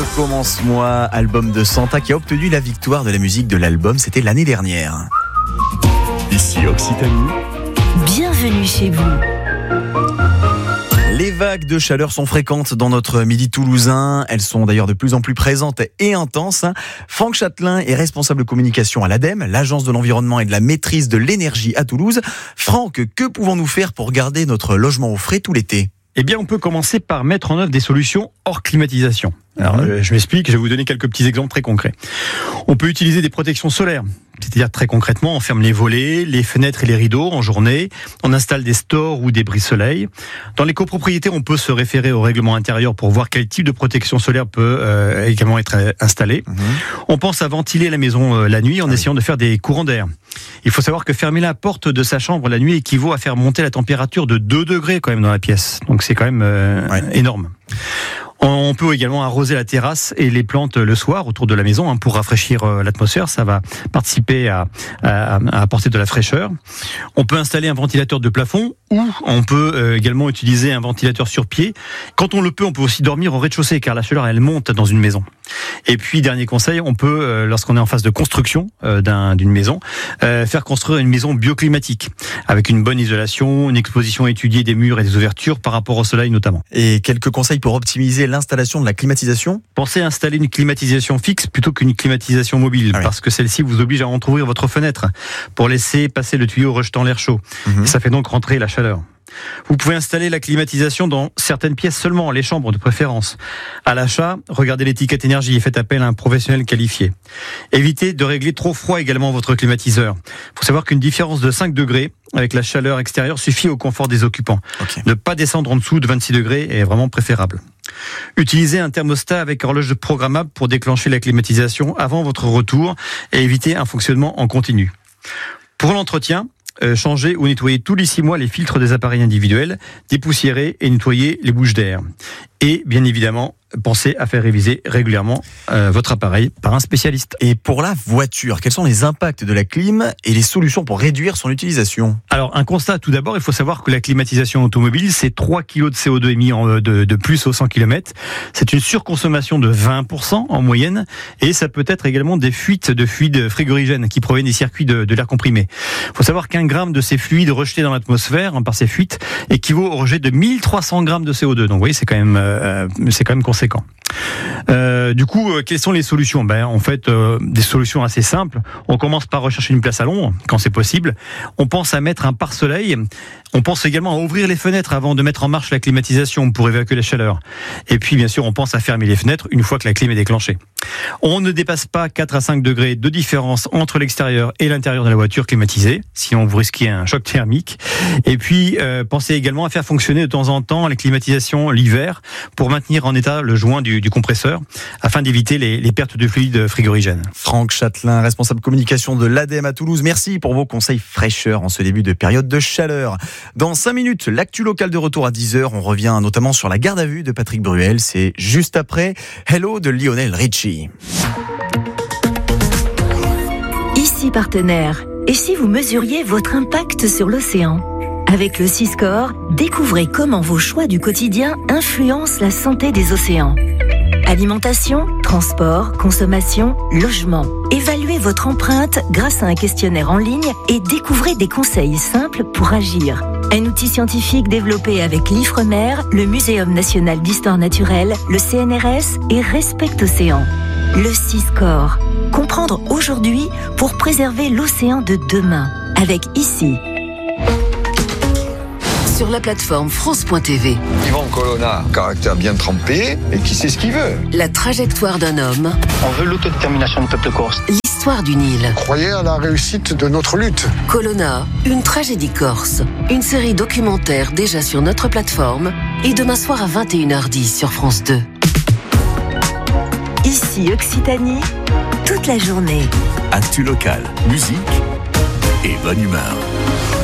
Recommence-moi, album de Santa qui a obtenu la victoire de la musique de l'album, c'était l'année dernière. Ici Occitanie. Bienvenue chez vous. Les vagues de chaleur sont fréquentes dans notre midi toulousain. Elles sont d'ailleurs de plus en plus présentes et intenses. Franck Châtelain est responsable communication à l'ADEME, l'Agence de l'environnement et de la maîtrise de l'énergie à Toulouse. Franck, que pouvons-nous faire pour garder notre logement au frais tout l'été ? Eh bien, on peut commencer par mettre en œuvre des solutions hors climatisation. Alors, je m'explique, je vais vous donner quelques petits exemples très concrets. On peut utiliser des protections solaires, c'est-à-dire très concrètement, on ferme les volets, les fenêtres et les rideaux en journée, on installe des stores ou des brise-soleil. Dans les copropriétés, on peut se référer au règlement intérieur pour voir quel type de protection solaire peut également être installé. On pense à ventiler la maison la nuit en essayant de faire des courants d'air. Il faut savoir que fermer la porte de sa chambre la nuit équivaut à faire monter la température de 2 degrés quand même dans la pièce. Donc c'est quand même énorme. On peut également arroser la terrasse et les plantes le soir autour de la maison pour rafraîchir l'atmosphère. Ça va participer à apporter de la fraîcheur. On peut installer un ventilateur de plafond ou on peut également utiliser un ventilateur sur pied. Quand on le peut, on peut aussi dormir au rez-de-chaussée car la chaleur, elle monte dans une maison. Et puis, dernier conseil, on peut, lorsqu'on est en phase de construction d'une maison, faire construire une maison bioclimatique avec une bonne isolation, une exposition étudiée des murs et des ouvertures par rapport au soleil notamment. Et quelques conseils pour optimiser l'installation de la climatisation ? Pensez à installer une climatisation fixe plutôt qu'une climatisation mobile, parce que celle-ci vous oblige à entrouvrir votre fenêtre pour laisser passer le tuyau rejetant l'air chaud. Et ça fait donc rentrer la chaleur. Vous pouvez installer la climatisation dans certaines pièces seulement, les chambres de préférence. À l'achat, regardez l'étiquette énergie et faites appel à un professionnel qualifié. Évitez de régler trop froid également votre climatiseur. Il faut savoir qu'une différence de 5 degrés avec la chaleur extérieure suffit au confort des occupants. Ne pas descendre en dessous de 26 degrés est vraiment préférable. Utilisez un thermostat avec horloge programmable pour déclencher la climatisation avant votre retour et éviter un fonctionnement en continu. Pour l'entretien, changez ou nettoyez tous les 6 mois les filtres des appareils individuels, dépoussiérez et nettoyez les bouches d'air. Et bien évidemment, pensez à faire réviser régulièrement votre appareil par un spécialiste. Et pour la voiture, quels sont les impacts de la clim et les solutions pour réduire son utilisation ? Alors, un constat tout d'abord, il faut savoir que la climatisation automobile, c'est 3 kg de CO2 émis de plus au 100 km. C'est une surconsommation de 20% en moyenne. Et ça peut être également des fuites de fluides frigorigènes qui proviennent des circuits de l'air comprimé. Il faut savoir qu'un gramme de ces fluides rejetés dans l'atmosphère par ces fuites équivaut au rejet de 1300 grammes de CO2. Donc, vous voyez, c'est quand même conséquent. Du coup, quelles sont les solutions ? En fait, des solutions assez simples. On commence par rechercher une place à l'ombre, quand c'est possible. On pense à mettre un pare-soleil. On pense également à ouvrir les fenêtres avant de mettre en marche la climatisation pour évacuer la chaleur. Et puis, bien sûr, on pense à fermer les fenêtres une fois que la clim est déclenchée. On ne dépasse pas 4 à 5 degrés de différence entre l'extérieur et l'intérieur de la voiture climatisée, sinon vous risquez un choc thermique. Et puis, pensez également à faire fonctionner de temps en temps les climatisations l'hiver pour maintenir en état le joint du compresseur afin d'éviter les pertes de fluides frigorigènes. Franck Châtelain, responsable communication de l'ADEME à Toulouse. Merci pour vos conseils fraîcheur en ce début de période de chaleur. Dans 5 minutes, l'actu local de retour à 10h. On revient notamment sur la garde à vue de Patrick Bruel. C'est juste après Hello de Lionel Richie. Ici partenaire. Et si vous mesuriez votre impact sur l'océan ? Avec le Siscore, découvrez comment vos choix du quotidien influencent la santé des océans. Alimentation, transport, consommation, logement. Évaluez votre empreinte grâce à un questionnaire en ligne et découvrez des conseils simples pour agir. Un outil scientifique développé avec l'Ifremer, le Muséum national d'histoire naturelle, le CNRS et Respect Océan. Le Siscore. Comprendre aujourd'hui pour préserver l'océan de demain. Avec ici. Sur la plateforme France.tv. Yvan Colonna, caractère bien trempé et qui sait ce qu'il veut. La trajectoire d'un homme. On veut l'autodétermination du peuple corse. L'histoire d'une île. Croyez à la réussite de notre lutte. Colonna, une tragédie corse. Une série documentaire déjà sur notre plateforme et demain soir à 21h10 sur France 2. Ici Occitanie, toute la journée. Actu local, musique et bonne humeur.